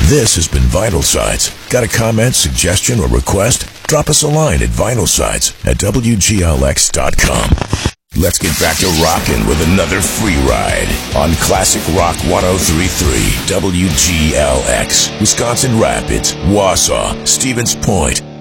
This has been Vital Sides. Got a comment, suggestion, or request? Drop us a line at vitalsides@wglx.com. Let's get back to rocking with another free ride on Classic Rock 103.3 WGLX, Wisconsin Rapids, Wausau, Stevens Point,